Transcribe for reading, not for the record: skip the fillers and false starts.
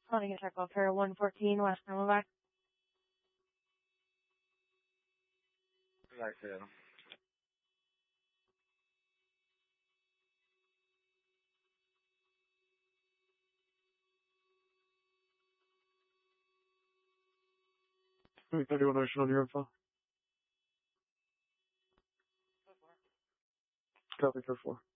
Calling a check off here, 114 West Camelback. Right there. Anyone Ocean on your info? Copy, 4.